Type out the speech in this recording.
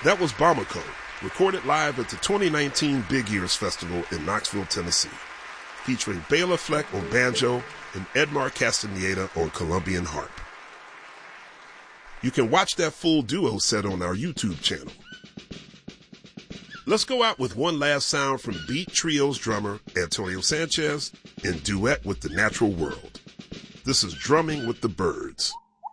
That was Bamako, recorded live at the 2019 Big Ears Festival in Knoxville, Tennessee, featuring Bela Fleck on banjo and Edmar Castaneda on Colombian harp. You can watch that full duo set on our YouTube channel. Let's go out with one last sound from Beat Trio's drummer Antonio Sanchez in duet with the Natural World. This is Drumming with the Birds.